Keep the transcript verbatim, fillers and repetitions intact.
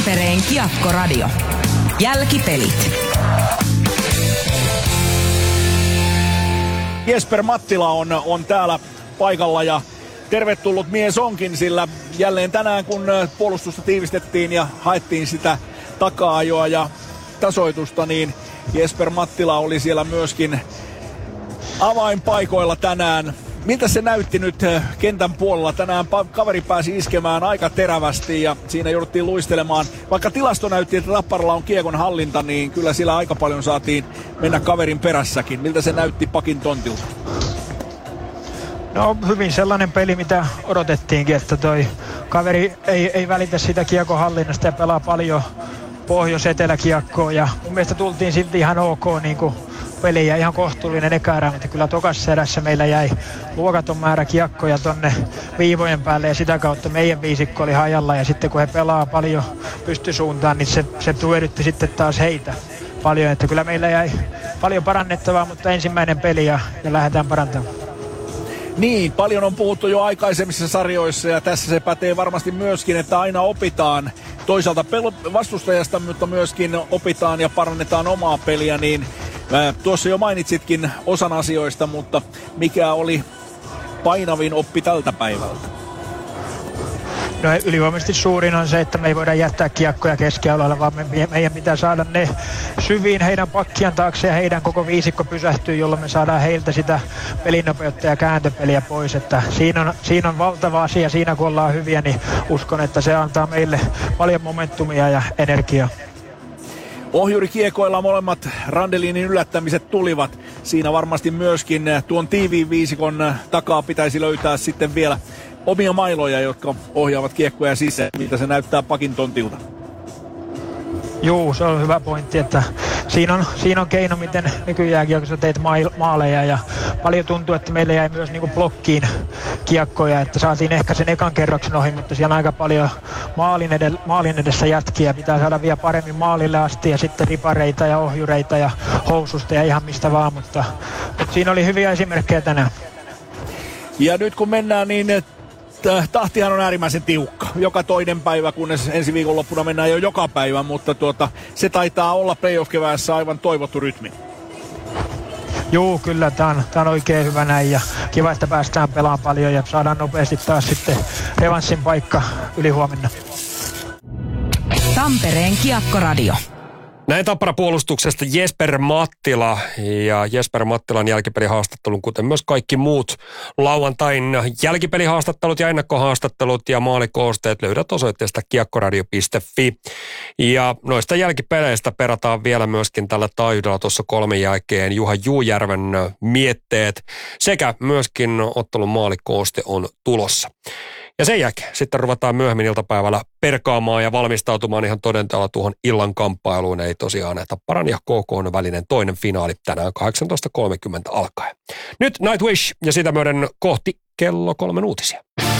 Tampereen Kiekko-radio. Jälkipelit. Jesper Mattila on, on täällä paikalla ja tervetullut mies onkin, sillä jälleen tänään kun puolustusta tiivistettiin ja haettiin sitä taka-ajoa ja tasoitusta, niin Jesper Mattila oli siellä myöskin avainpaikoilla tänään. Miltä se näytti nyt kentän puolella? Tänään kaveri pääsi iskemään aika terävästi ja siinä jouduttiin luistelemaan. Vaikka tilasto näytti, että Tapparalla on kiekon hallinta, niin kyllä sillä aika paljon saatiin mennä kaverin perässäkin. Miltä se näytti pakin tontilta? No hyvin sellainen peli, mitä odotettiinkin, että toi kaveri ei, ei välitä sitä kiekon hallinnasta ja pelaa paljon pohjois-eteläkiekkoa. Ja mun mielestä tultiin silti ihan ok niin kuin peli ja ihan kohtuullinen eka erä, mutta kyllä tokassa erässä meillä jäi luokaton määrä kiekkoja tonne viivojen päälle ja sitä kautta meidän viisikko oli hajalla ja sitten kun he pelaa paljon pystysuuntaan, niin se, se hyödytti sitten taas heitä paljon, että kyllä meillä jäi paljon parannettavaa, mutta ensimmäinen peli ja, ja lähdetään parantamaan. Niin, paljon on puhuttu jo aikaisemmissa sarjoissa ja tässä se pätee varmasti myöskin, että aina opitaan toisaalta vastustajasta, mutta myöskin opitaan ja parannetaan omaa peliä, niin ää, tuossa jo mainitsitkin osan asioista, mutta mikä oli painavin oppi tältä päivältä? No ylivoimaisesti suurin on se, että me ei voida jättää kiekkoja keskialueella, vaan me, meidän pitää saada ne syviin heidän pakkian taakse ja heidän koko viisikko pysähtyy, jolloin me saadaan heiltä sitä pelinopeutta ja kääntöpeliä pois. Että siinä, on, siinä on valtava asia, siinä kun ollaan hyviä, niin uskon, että se antaa meille paljon momentumia ja energiaa. Ohjurikiekoilla molemmat Randelinin yllättämiset tulivat. Siinä varmasti myöskin tuon tiiviin viisikon takaa pitäisi löytää sitten vielä omia mailoja, jotka ohjaavat kiekkoja sisään. Mitä se näyttää pakin tontilta? Juu, se on hyvä pointti, että siinä on, siinä on keino, miten nykyjääkiekossa teet maaleja ja paljon tuntuu, että meillä jäi myös niinku blokkiin kiekkoja, että saatiin ehkä sen ekan kerroksen ohi, mutta siellä on aika paljon maalin, edellä, maalin edessä jätkiä, pitää saada vielä paremmin maalille asti ja sitten ripareita ja ohjureita ja housusta ja ihan mistä vaan, mutta, mutta siinä oli hyviä esimerkkejä tänään. Ja nyt kun mennään, niin tahtihan on äärimmäisen tiukka. Joka toinen päivä, kunnes ensi viikonloppuna mennään jo joka päivä, mutta tuota, se taitaa olla playoff-keväässä aivan toivottu rytmi. Juu, kyllä. Tämä on, on oikein hyvä näin ja kiva, että päästään pelaamaan paljon ja saadaan nopeasti taas sitten revanssin paikka ylihuomenna. Tampereen Kiekko-radio. Näin Tappara-puolustuksesta Jesper Mattila ja Jesper Mattilan jälkipelihaastattelun, kuten myös kaikki muut lauantain jälkipelihaastattelut ja ennakkohaastattelut ja maalikoosteet löydät osoitteesta kiekkoradio piste fi. Ja noista jälkipeleistä perataan vielä myöskin tällä taajuudella tuossa kolmen jälkeen Juha Juujärven mietteet sekä myöskin ottelun maalikooste on tulossa. Ja sen jälkeen sitten ruvetaan myöhemmin iltapäivällä perkaamaan ja valmistautumaan ihan todenteella tuohon illan kamppailuun. Eli tosiaan Tapparan ja K K:n välinen toinen finaali tänään kahdeksantoista kolmekymmentä alkaen. Nyt Nightwish ja sitä myöden kohti kello kolmen uutisia.